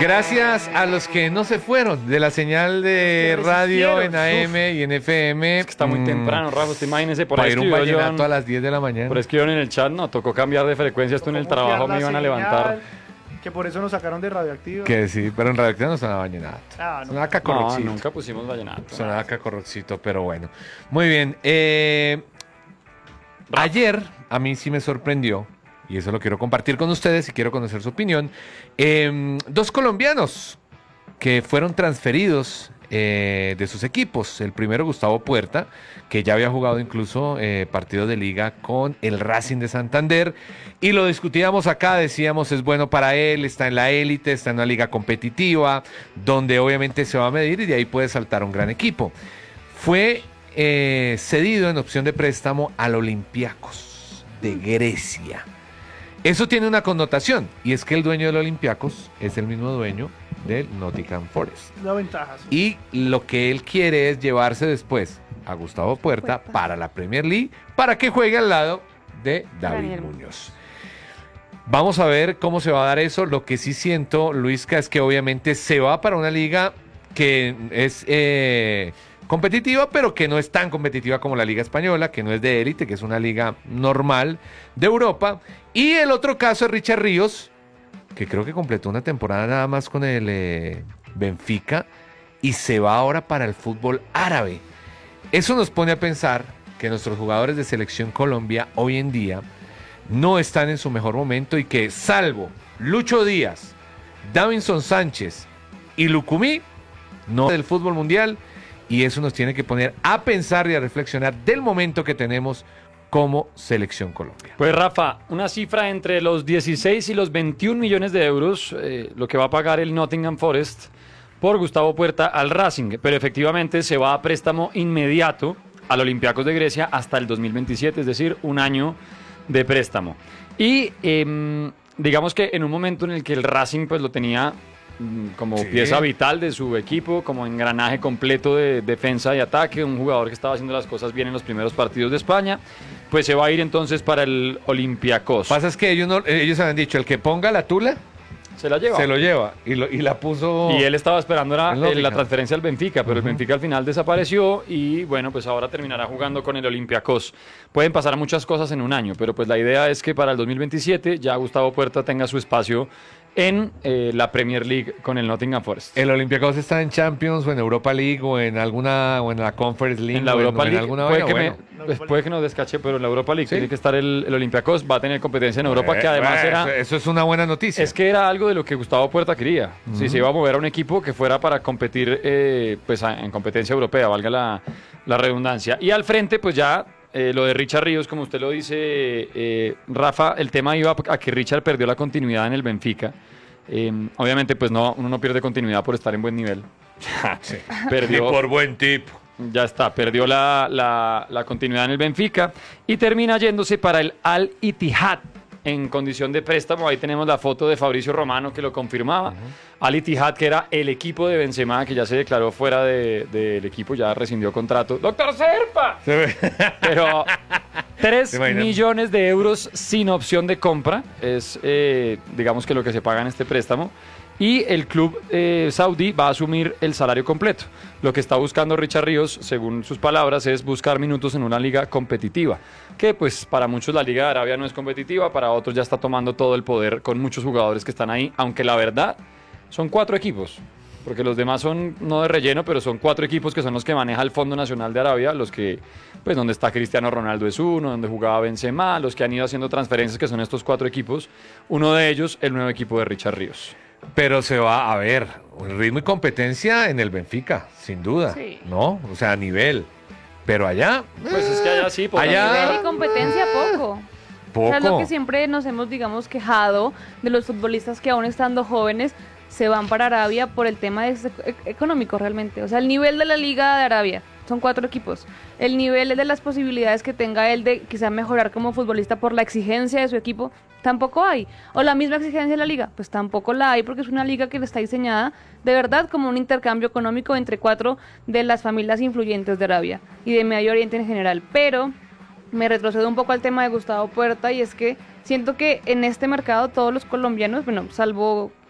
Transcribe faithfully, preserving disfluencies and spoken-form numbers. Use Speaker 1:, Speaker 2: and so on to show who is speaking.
Speaker 1: Gracias a los que no se fueron de la señal de radio en A M y en F M.
Speaker 2: Es que está muy
Speaker 1: mm,
Speaker 2: temprano, Rafa, usted imagínese por
Speaker 1: para
Speaker 2: ahí
Speaker 1: ir un
Speaker 2: escribió
Speaker 1: vallenato
Speaker 2: John,
Speaker 1: a las diez de la mañana.
Speaker 2: por ahí escribieron en el chat, no, tocó cambiar de frecuencia, esto en el
Speaker 3: Tocó
Speaker 2: trabajo
Speaker 3: mutear
Speaker 2: me
Speaker 3: la
Speaker 2: iban a
Speaker 3: señal,
Speaker 2: levantar.
Speaker 3: Que por eso nos sacaron de Radioactivo.
Speaker 1: Que sí, pero en realidad no sonaba vallenato.
Speaker 3: Ah, no.
Speaker 1: Sonaba
Speaker 2: No,
Speaker 1: cacorroxito.
Speaker 2: nunca pusimos vallenato.
Speaker 1: Sonaba cacorroxito, pero bueno. Muy bien. eh, ayer a mí sí me sorprendió, y eso lo quiero compartir con ustedes y quiero conocer su opinión. eh, dos colombianos que fueron transferidos eh, de sus equipos. El primero, Gustavo Puerta, que ya había jugado incluso eh, partidos de liga con el Racing de Santander. Y lo discutíamos acá, decíamos es bueno para él, está en la élite, está en una liga competitiva, donde obviamente se va a medir y de ahí puede saltar un gran equipo. Fue eh, cedido en opción de préstamo al Olympiacos de Grecia. Eso tiene una connotación, y es que el dueño del Olympiacos es el mismo dueño del Nottingham Forest.
Speaker 3: Una ventaja. Sí.
Speaker 1: Y lo que él quiere es llevarse después a Gustavo Puerta,
Speaker 4: Puerta.
Speaker 1: para la Premier League, para que juegue al lado de David
Speaker 4: Daniel
Speaker 1: Muñoz. Vamos a ver cómo se va a dar eso. Lo que sí siento, Luisca, es que obviamente se va para una liga que es eh, competitiva, pero que no es tan competitiva como la Liga Española, que no es de élite, que es una liga normal de Europa. Y el otro caso es Richard Ríos, que creo que completó una temporada nada más con el eh, Benfica y se va ahora para el fútbol árabe. Eso nos pone a pensar que nuestros jugadores de Selección Colombia hoy en día no están en su mejor momento y que, salvo Lucho Díaz, Davinson Sánchez y Lucumí, no del fútbol mundial, y eso nos tiene que poner a pensar y a reflexionar del momento que tenemos como Selección Colombia.
Speaker 2: Pues Rafa, una cifra entre los dieciséis y los veintiún millones de euros, eh, lo que va a pagar el Nottingham Forest por Gustavo Puerta al Racing, pero efectivamente se va a préstamo inmediato al Olympiacos de Grecia hasta el dos mil veintisiete, es decir, un año de préstamo. Y eh, digamos que en un momento en el que el Racing pues lo tenía mm, como
Speaker 1: Sí.
Speaker 2: pieza vital de su equipo, como engranaje completo de defensa y ataque, un jugador que estaba haciendo las cosas bien en los primeros partidos de España, pues se va a ir entonces para el Olympiacos.
Speaker 1: Pasa es que ellos, no, ellos habían dicho, el que ponga la tula,
Speaker 2: Se la lleva.
Speaker 1: se lo lleva, y, lo, y la puso...
Speaker 2: Y él estaba esperando era,
Speaker 1: El
Speaker 2: eh, la
Speaker 1: Nottingham.
Speaker 2: transferencia al Benfica, pero el Benfica al final desapareció y bueno, pues ahora terminará jugando con el Olympiacos. Pueden pasar muchas cosas en un año, pero pues la idea es que para el dos mil veintisiete ya Gustavo Puerta tenga su espacio en eh, la Premier League con el Nottingham Forest.
Speaker 1: ¿El Olympiacos está en Champions o en Europa League o en alguna o en la Conference League
Speaker 2: En la
Speaker 1: o
Speaker 2: Europa
Speaker 1: o
Speaker 2: League,
Speaker 1: alguna
Speaker 2: puede,
Speaker 1: vaina?
Speaker 2: que
Speaker 1: Bueno.
Speaker 2: me, pues, puede que nos descache, pero en la Europa League
Speaker 1: Sí.
Speaker 2: tiene que estar el, el Olympiacos, va a tener competencia en Europa, que
Speaker 1: Eh,
Speaker 2: además
Speaker 1: bueno,
Speaker 2: era...
Speaker 1: eso, eso es una buena noticia.
Speaker 2: Es que era algo de lo que Gustavo Puerta quería. Si se iba a mover a un equipo que fuera para competir eh, pues, a- en competencia europea, valga la, la redundancia. Y al frente, pues ya eh, lo de Richard Ríos, como usted lo dice, eh, Rafa, el tema iba a que Richard perdió la continuidad en el Benfica. Eh, obviamente, pues no, uno no pierde continuidad por estar en buen nivel.
Speaker 1: Sí.
Speaker 2: Perdió,
Speaker 1: Y por buen tipo.
Speaker 2: ya está, perdió la, la- la continuidad en el Benfica y termina yéndose para el Al Ittihad en condición de préstamo. Ahí tenemos la foto de Fabricio Romano que lo confirmaba. Al Ittihad, que era el equipo de Benzema, que ya se declaró fuera de- del equipo, ya rescindió contrato. ¡Doctor Serpa!
Speaker 1: Se ve.
Speaker 2: Pero tres
Speaker 1: ¿Te imaginas?
Speaker 2: millones de euros sin opción de compra es, eh, digamos que lo que se paga en este préstamo. Y el club eh, saudí va a asumir el salario completo. Lo que está buscando Richard Ríos, según sus palabras, es buscar minutos en una liga competitiva. Que pues para muchos la Liga de Arabia no es competitiva, para otros ya está tomando todo el poder con muchos jugadores que están ahí. Aunque la verdad son cuatro equipos. Porque los demás son no de relleno, pero son cuatro equipos que son los que maneja el Fondo Nacional de Arabia, los que, pues donde está Cristiano Ronaldo es uno, donde jugaba Benzema, los que han ido haciendo transferencias, que son estos cuatro equipos. Uno de ellos, el nuevo equipo de Richard Ríos.
Speaker 1: Pero se va a ver un ritmo y competencia en el Benfica, sin duda.
Speaker 4: Sí.
Speaker 1: ¿No? O sea, a nivel. Pero allá,
Speaker 2: Pues es que allá sí, por
Speaker 1: Allá-
Speaker 4: Nivel y competencia poco.
Speaker 1: poco.
Speaker 4: O sea, es lo que siempre nos hemos, digamos, quejado de los futbolistas que aún estando jóvenes se van para Arabia por el tema de- e- económico realmente. O sea, el nivel de la Liga de Arabia, son cuatro equipos. El nivel de las posibilidades que tenga él de quizá mejorar como futbolista por la exigencia de su equipo, tampoco hay. O la misma exigencia de la liga, pues tampoco la hay porque es una liga que está diseñada de verdad como un intercambio económico entre cuatro de las familias influyentes de Arabia y de Medio Oriente en general. Pero me retrocedo un poco al tema de Gustavo Puerta y es que siento que en este mercado todos los colombianos, bueno, salvo